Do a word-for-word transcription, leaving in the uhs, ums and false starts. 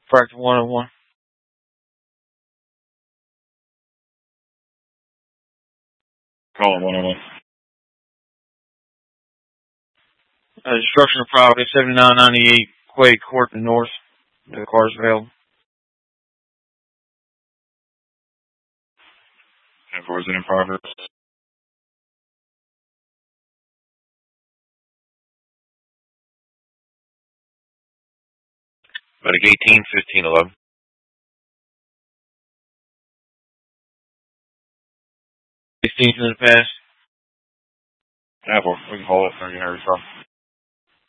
Fractal one oh one. Call it one oh one. Uh, destruction of property, seventy-nine ninety-eight Quake Court in the North. The car's available. ten four is in progress. Medic eighteen, fifteen, eleven. sixteen's in the past. ten four, we can hold it. They're going to hurry from.